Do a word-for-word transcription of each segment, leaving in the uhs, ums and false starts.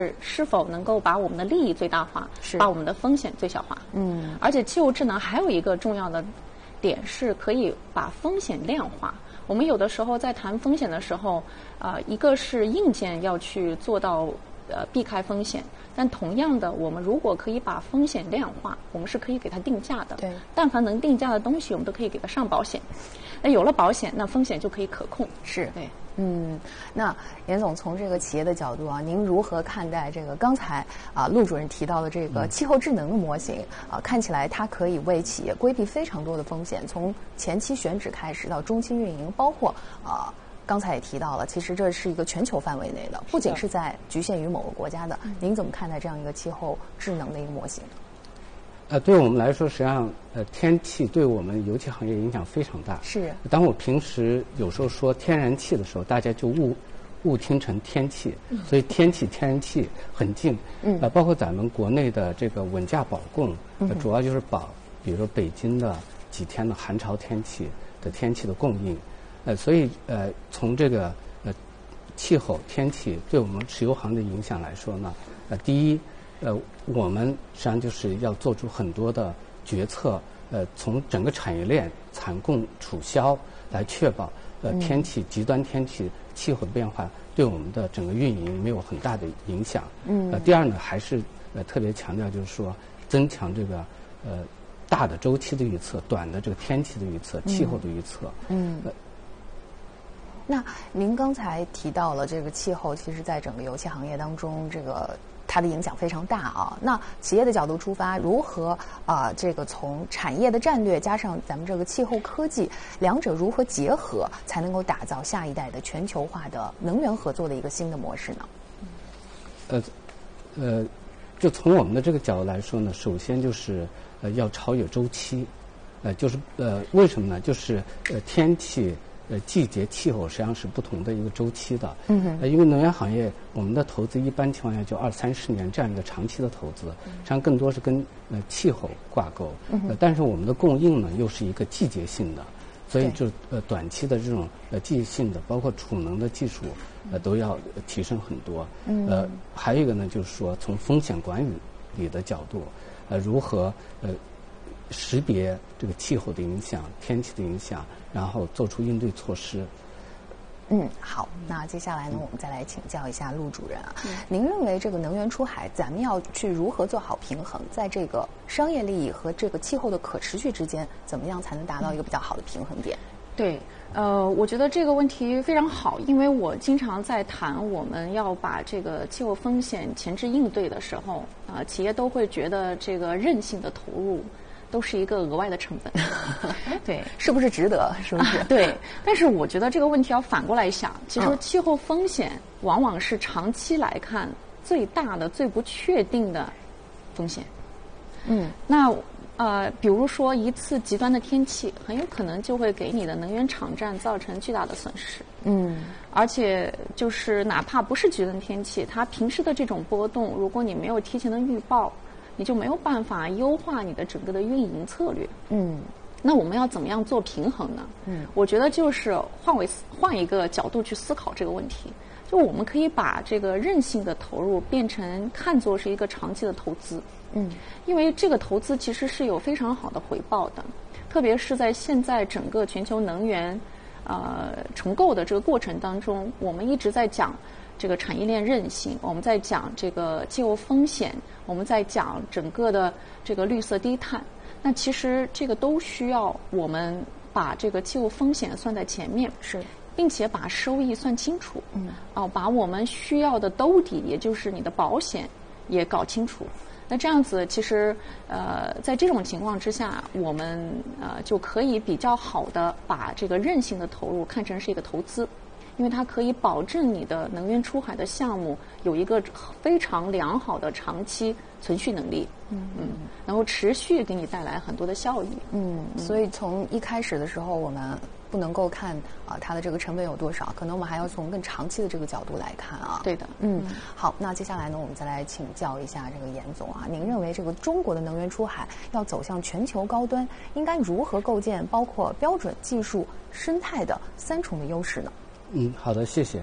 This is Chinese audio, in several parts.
是否能够把我们的利益最大化，把我们的风险最小化。 嗯， 而且气候智能还有一个重要的点是可以把风险量化。我们有的时候在谈风险的时候，呃，一个是硬件要去做到呃避开风险，但同样的，我们如果可以把风险量化，我们是可以给它定价的。 对， 但凡能定价的东西，我们都可以给它上保险。那有了保险，那风险就可以可控。 是， 对。 嗯，那严总从这个企业的角度啊，您如何看待这个刚才啊陆主任提到的这个气候智能的模型啊？看起来它可以为企业规避非常多的风险，从前期选址开始到中期运营，包括啊刚才也提到了，其实这是一个全球范围内的，不仅是在局限于某个国家的。您怎么看待这样一个气候智能的一个模型？ 呃，对我们来说，实际上，呃，天气对我们油气行业影响非常大。 是。 当我平时有时候说天然气的时候，大家就误误听成天气，所以天气、天然气很近。嗯。呃，包括咱们国内的这个稳价保供，呃、主要就是保，比如说北京的几天的寒潮天气的天气的供应。呃，所以呃，从这个呃气候天气对我们石油行的影响来说呢，呃，第一。呃，我们实际上就是要做出很多的决策，呃，从整个产业链产供储销来确保，呃，天气极端天气气候的变化对我们的整个运营没有很大的影响。嗯。呃，第二呢，还是呃特别强调就是说，增强这个呃大的周期的预测，短的这个天气的预测，气候的预测。嗯。呃那您刚才提到了这个气候，其实在整个油气行业当中，这个它的影响非常大啊。那企业的角度出发，如何啊、呃，这个从产业的战略加上咱们这个气候科技，两者如何结合，才能够打造下一代的全球化的能源合作的一个新的模式呢？ 呃，呃，就从我们的这个角度来说呢，首先就是呃要超越周期，呃，就是呃为什么呢？就是呃天气。呃，季节、气候实际上是不同的一个周期的。嗯哼。呃，因为能源行业，我们的投资一般情况下就二三十年这样一个长期的投资，实际上更多是跟呃气候挂钩。嗯哼。呃，但是我们的供应呢，又是一个季节性的，所以就呃短期的这种呃季节性的，包括储能的技术，呃都要提升很多。嗯。呃，还有一个呢，就是说从风险管理的角度，呃，如何呃。识别这个气候的影响、天气的影响，然后做出应对措施。 嗯，好，那接下来呢，我们再来请教一下陆主任啊，嗯、您认为这个能源出海，咱们要去如何做好平衡，在这个商业利益和这个气候的可持续之间，怎么样才能达到一个比较好的平衡点？ 对，呃，我觉得这个问题非常好，因为我经常在谈我们要把这个气候风险前置应对的时候，啊、呃，企业都会觉得这个任性的投入。都是一个额外的成本，对， 是不是值得？是不是？ 啊、对，但是我觉得这个问题要反过来想，其实气候风险往往是长期来看最大的、最不确定的风险。嗯，那呃，比如说一次极端的天气，很有可能就会给你的能源场站造成巨大的损失。嗯，而且就是哪怕不是极端天气，它平时的这种波动，如果你没有提前的预报。你就没有办法优化你的整个的运营策略。嗯，那我们要怎么样做平衡呢？嗯，我觉得就是换为换一个角度去思考这个问题，就我们可以把这个任性的投入变成看作是一个长期的投资。嗯，因为这个投资其实是有非常好的回报的，特别是在现在整个全球能源呃重构的这个过程当中，我们一直在讲。这个产业链韧性，我们在讲这个气候风险，我们在讲整个的这个绿色低碳。那其实这个都需要我们把这个气候风险算在前面， 是， 并且把收益算清楚。嗯，哦，把我们需要的兜底，也就是你的保险也搞清楚。那这样子，其实呃，在这种情况之下，我们呃就可以比较好的把这个韧性的投入看成是一个投资。因为它可以保证你的能源出海的项目有一个非常良好的长期存续能力，嗯嗯，然后持续给你带来很多的效益， 嗯，所以从一开始的时候，我们不能够看啊、呃、它的这个成本有多少，可能我们还要从更长期的这个角度来看啊。 对的， 嗯，好，那接下来呢，我们再来请教一下这个严总啊，您认为这个中国的能源出海要走向全球高端，应该如何构建包括标准、技术、生态的三重的优势呢？ 嗯，好的，谢谢。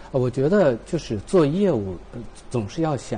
我觉得就是做业务，呃总是要想